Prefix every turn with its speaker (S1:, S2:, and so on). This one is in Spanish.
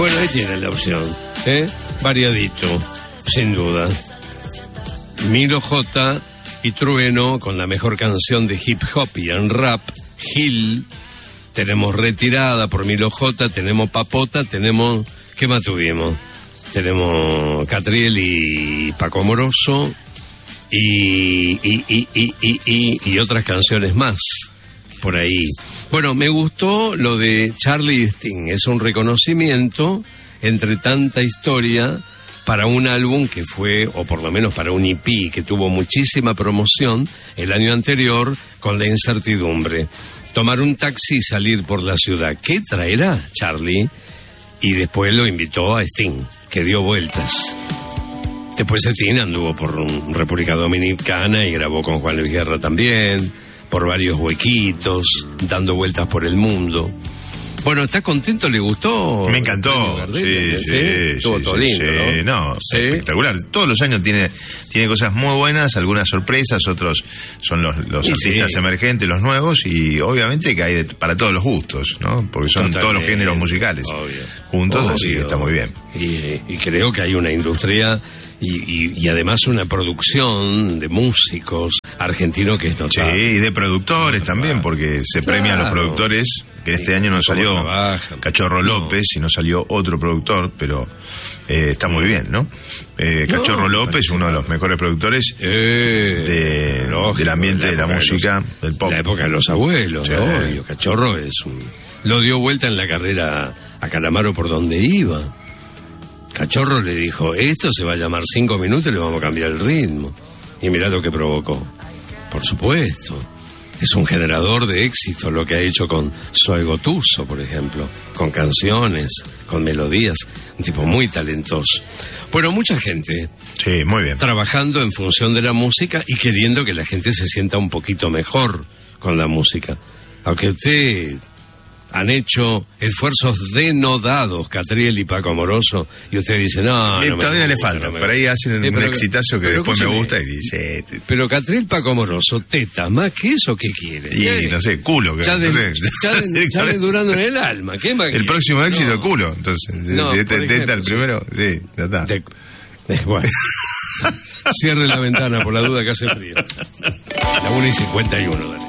S1: Bueno, ahí tienen la opción, variadito, sin duda. Milo J y Trueno con la mejor canción de hip hop y en rap, Gil. Tenemos Retirada por Milo J, tenemos Papota, tenemos... ¿Qué más tuvimos? Tenemos Catriel y Paco Amoroso y otras canciones más por ahí. Bueno, me gustó lo de Charlie y Sting. Es un reconocimiento entre tanta historia para un álbum que fue, o por lo menos para un EP que tuvo muchísima promoción el año anterior con La Incertidumbre. Tomar un taxi y salir por la ciudad. ¿Qué traerá Charlie? Y después lo invitó a Sting, que dio vueltas. Después Sting anduvo por República Dominicana y grabó con Juan Luis Guerra también, por varios huequitos, dando vueltas por el mundo. Bueno, ¿está contento? ¿Le gustó?
S2: Me encantó. Sí.
S1: Estuvo todo lindo, ¿no?
S2: Sí. Espectacular. Todos los años tiene cosas muy buenas, algunas sorpresas, otros son los artistas emergentes, los nuevos, y obviamente que hay para todos los gustos, ¿no? Porque son todos los géneros musicales juntos, así que está muy bien.
S1: Y creo que hay una industria y además una producción de músicos argentinos que es notable.
S2: Sí, y de productores también, porque se premian a los productores, que este año no salió Cachorro López y no salió otro productor, pero está muy bien, ¿no? Cachorro López, uno de los mejores productores del ambiente de la música, del pop.
S1: La época de los abuelos,
S2: sí.
S1: ¿no? Cachorro lo dio vuelta en la carrera a Calamaro por donde iba. Cachorro le dijo, esto se va a llamar 5 minutos y le vamos a cambiar el ritmo. Y mirá lo que provocó. Por supuesto. Es un generador de éxito lo que ha hecho con Soy Gotuso, por ejemplo. Con canciones, con melodías. Un tipo muy talentoso. Bueno, mucha gente.
S2: Sí, muy bien.
S1: Trabajando en función de la música y queriendo que la gente se sienta un poquito mejor con la música. Aunque usted... Han hecho esfuerzos denodados, Catriel y Paco Amoroso, y usted dice, no
S2: todavía le falta, por ahí hacen un exitazo que después me gusta y dice...
S1: Pero Catriel, Paco Amoroso, tetas, más que eso, ¿qué quiere?
S2: Y no sé, culo.
S1: Ya durando en el alma, ¿qué más?
S2: El próximo éxito, culo, entonces. Si teta el primero, sí, ya está.
S1: Bueno, cierre la ventana por la duda que hace frío. La 1:51,